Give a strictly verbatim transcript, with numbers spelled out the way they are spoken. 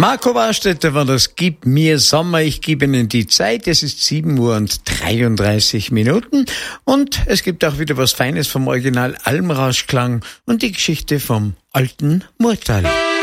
Marco Warstetter war das Gib mir Sommer, ich gebe Ihnen die Zeit. Es ist sieben Uhr und dreiunddreißig Minuten und es gibt auch wieder was Feines vom Original Almrauschklang und die Geschichte vom alten Murtal.